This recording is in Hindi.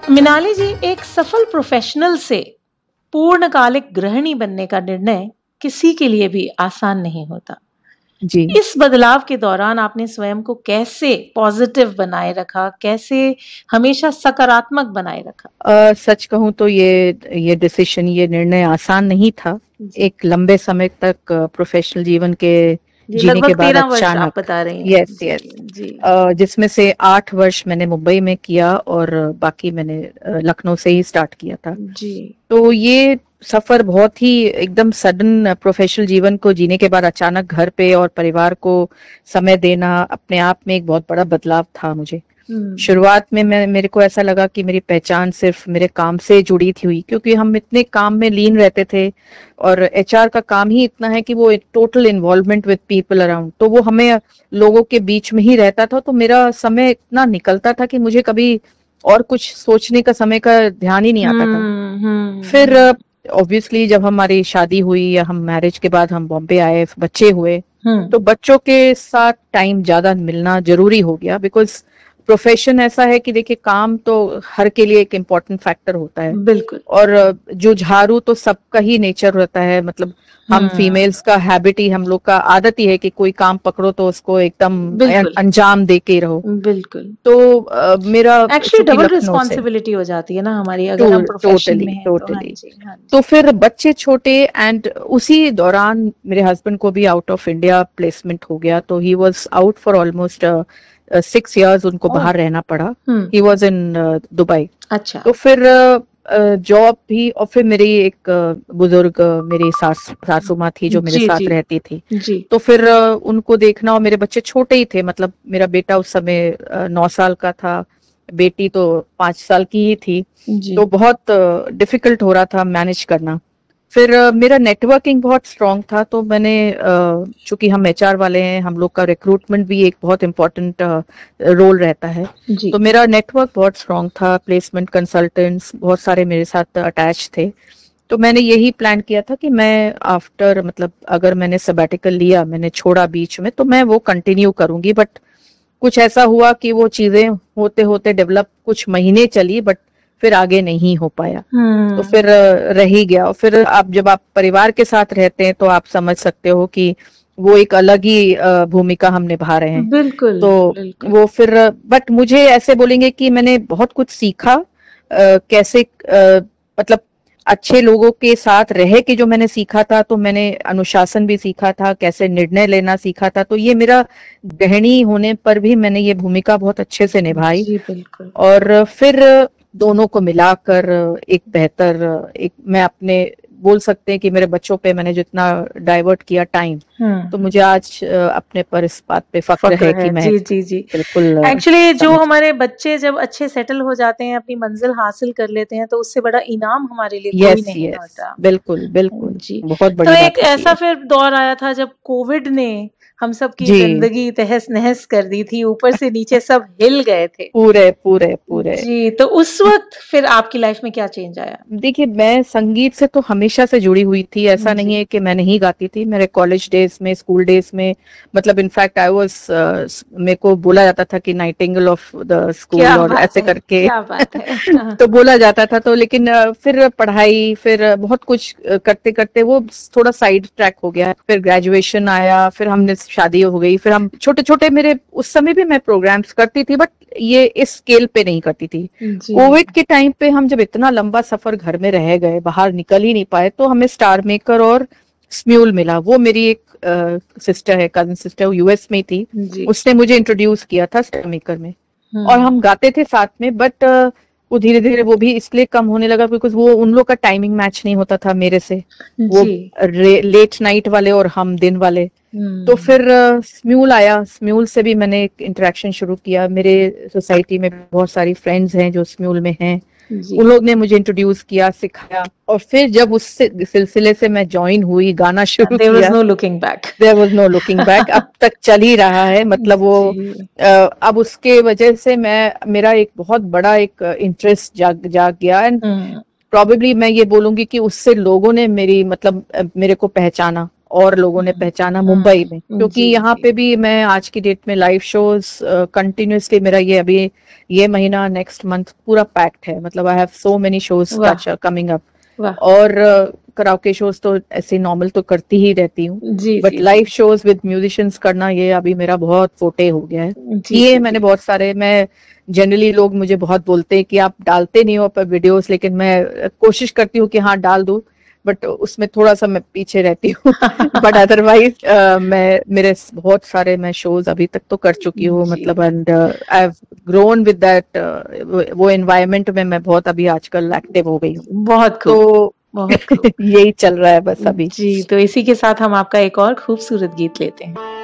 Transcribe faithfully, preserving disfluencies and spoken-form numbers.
मिनाली जी, एक सफल प्रोफेशनल से पूर्णकालिक गृहिणी बनने का निर्णय किसी के लिए भी आसान नहीं होता। जी। इस बदलाव के दौरान आपने स्वयं को कैसे पॉजिटिव बनाए रखा, कैसे हमेशा सकारात्मक बनाए रखा? अ, सच कहूँ तो ये ये डिसीजन, ये निर्णय आसान नहीं था। एक लंबे समय तक प्रोफेशनल जीवन के जीने के लगभग बाद तेरह वर्ष आप अचानक, बता रही हैं। यस जी, यस, जी। अ, जिसमें से आठ वर्ष मैंने मुंबई में किया और बाकी मैंने अ, लखनऊ से ही स्टार्ट किया था। जी। तो ये सफर बहुत ही एकदम सडन, प्रोफेशनल जीवन को जीने के बाद अचानक घर पे और परिवार को समय देना अपने आप में एक बहुत बड़ा बदलाव था मुझे। शुरुआत में मैं मेरे को ऐसा लगा कि मेरी पहचान सिर्फ मेरे काम से जुड़ी थी हुई, क्योंकि हम इतने काम में लीन रहते थे और एचआर का काम ही इतना है कि वो total involvement with people around, तो वो हमें लोगों के बीच में ही रहता था। तो मेरा समय इतना निकलता था कि मुझे कभी और कुछ सोचने का समय का ध्यान ही नहीं आता था। फिर ऑब्वियसली जब हमारी शादी हुई या हम मैरिज के बाद हम बॉम्बे आए, बच्चे हुए, तो बच्चों के साथ टाइम ज्यादा मिलना जरूरी हो गया। बिकॉज प्रोफेशन ऐसा है कि देखिए, काम तो हर के लिए एक इम्पोर्टेंट फैक्टर होता है। बिल्कुल। और जो झाड़ू तो सबका ही नेचर होता है, मतलब हम फीमेल्स का हैबिट ही, हम लोग का आदत ही है कि कोई काम पकड़ो तो उसको एकदम अंजाम दे के रहो। बिल्कुल। तो uh, मेरा एक्चुअली डबल रिस्पॉन्सिबिलिटी हो जाती है ना हमारी, अगर हम प्रोफेशन में हैं। टोटली टोटली तो फिर बच्चे छोटे, एंड उसी दौरान मेरे हस्बैंड को भी आउट ऑफ इंडिया प्लेसमेंट हो गया, तो he was out for almost six years, उनको oh. बाहर रहना पड़ा। He was in Dubai. अच्छा। तो फिर जॉब uh, भी, और फिर मेरी एक uh, बुजुर्ग uh, मेरी सास सासू माँ थी जो मेरे जी, साथ जी, रहती थी। जी। तो फिर uh, उनको देखना, और मेरे बच्चे छोटे ही थे, मतलब मेरा बेटा उस समय uh, नौ साल का था, बेटी तो पांच साल की ही थी। तो बहुत डिफिकल्ट uh, हो रहा था मैनेज करना। फिर uh, मेरा नेटवर्किंग बहुत स्ट्रांग था, तो मैंने uh, चूंकि हम एचआर वाले हैं, हम लोग का रिक्रूटमेंट भी एक बहुत इम्पोर्टेंट रोल रहता है, तो मेरा नेटवर्क बहुत स्ट्रांग था। प्लेसमेंट कंसल्टेंट्स बहुत सारे मेरे साथ अटैच थे। तो मैंने यही प्लान किया था कि मैं आफ्टर, मतलब अगर मैंने सबैटिकल लिया, मैंने छोड़ा बीच में, तो मैं वो कंटिन्यू करूंगी। बट कुछ ऐसा हुआ कि वो चीजें होते होते डेवलप कुछ महीने चली, बट फिर आगे नहीं हो पाया। तो फिर रह ही गया। और फिर आप जब आप परिवार के साथ रहते हैं तो आप समझ सकते हो कि वो एक अलग ही भूमिका हम निभा रहे हैं। बिल्कुल। तो बिल्कुल। वो फिर, बट मुझे ऐसे बोलेंगे कि मैंने बहुत कुछ सीखा, आ, कैसे आ, मतलब अच्छे लोगों के साथ रह के जो मैंने सीखा था, तो मैंने अनुशासन भी सीखा था, कैसे निर्णय लेना सीखा था। तो ये मेरा गृहिणी होने पर भी मैंने ये भूमिका बहुत अच्छे से निभाई। जी, बिल्कुल। और फिर दोनों को मिलाकर एक बेहतर, एक मैं अपने बोल सकते हैं कि मेरे बच्चों पे मैंने जितना डाइवर्ट किया टाइम, तो मुझे आज अपने पर इस बात पे फख्र है, है कि मैं जी जी जी बिल्कुल। एक्चुअली जो हमारे बच्चे जब अच्छे सेटल हो जाते हैं, अपनी मंजिल हासिल कर लेते हैं, तो उससे बड़ा इनाम हमारे लिए कोई yes, नहीं yes, होता। बिल्कुल बिल्कुल जी। बहुत बड़ी तो बात एक ऐसा फिर दौर आया था जब कोविड ने हम सब की जिंदगी तहस नहस कर दी थी, ऊपर से नीचे सब हिल गए थे पूरे पूरे पूरे। जी। तो उस वक्त फिर आपकी लाइफ में क्या चेंज आया? देखिए, मैं संगीत से तो हमेशा से जुड़ी हुई थी। ऐसा नहीं है कि मैं नहीं गाती थी। मेरे कॉलेज डेज में, स्कूल डेज में, मतलब इनफैक्ट आई वाज, मेरे को बोला जाता था कि नाइटिंगेल ऑफ द स्कूल, और ऐसे करके क्या बात है। तो बोला जाता था। तो लेकिन फिर पढ़ाई, फिर बहुत कुछ करते करते वो थोड़ा साइड ट्रैक हो गया। फिर ग्रेजुएशन आया, फिर हमने शादी हो गई, फिर हम छोटे छोटे, मेरे उस समय भी मैं प्रोग्राम्स करती थी, बट ये इस स्केल पे नहीं करती थी। कोविड के टाइम पे हम जब इतना लंबा सफर घर में रह गए, बाहर निकल ही नहीं पाए, तो हमें स्टार मेकर और स्म्यूल मिला। वो मेरी एक सिस्टर है, कजन सिस्टर, वो यूएस में थी, उसने मुझे इंट्रोड्यूस किया था स्टार मेकर में, और हम गाते थे साथ में। बट वो धीरे धीरे वो भी इसलिए कम होने लगा बिकॉज वो, उन लोग का टाइमिंग मैच नहीं होता था मेरे से। वो लेट नाइट वाले और हम दिन वाले। तो फिर स्म्यूल uh, आया। स्म्यूल से भी मैंने एक इंटरेक्शन शुरू किया। मेरे सोसाइटी में बहुत सारी फ्रेंड्स हैं जो स्म्यूल में हैं, उन लोग ने मुझे इंट्रोड्यूस किया, सिखाया। और फिर जब उस सिलसिले से मैं ज्वाइन हुई, गाना शुरू किया, there was no looking back. there was no looking back. अब तक चल ही रहा है, मतलब वो uh, अब उसके वजह से मैं, मेरा एक बहुत बड़ा एक इंटरेस्ट जाग जाग गया। एंड प्रॉबेबली मैं ये बोलूंगी कि उससे लोगों ने मेरी, मतलब मेरे को पहचाना, और लोगों ने पहचाना मुंबई में, क्योंकि जी, यहाँ जी। पे भी मैं आज की डेट में लाइव शोज कंटिन्यूसली, मेरा ये अभी ये महीना नेक्स्ट मंथ पूरा पैक्ड है, मतलब I have so many shows वाह कमिंग अप। वाह। और कराओके शोज तो ऐसे नॉर्मल तो करती ही रहती हूँ, जी but ji ji live shows with musicians करना ये अभी मेरा बहुत फोटे हो गया है। जी ये जी मैंने जी। बहुत सारे, मैं जनरली लोग मुझे बहुत बोलते हैं कि आप डालते नहीं हो पर वीडियोस, लेकिन मैं कोशिश करती हूँ कि हाँ डाल दूं, बट उसमें थोड़ा सा मैं पीछे रहती हूँ। बट अदरवाइज मैं मेरे बहुत सारे मैं शोज अभी तक तो कर चुकी हूँ, जी, मतलब and I have grown with that, वो एनवायरनमेंट में मैं बहुत अभी आजकल एक्टिव हो गई हूँ। बहुत खूब, तो बहुत खूब। यही चल रहा है बस अभी। जी, तो इसी के साथ हम आपका एक और खूबसूरत गीत लेते हैं।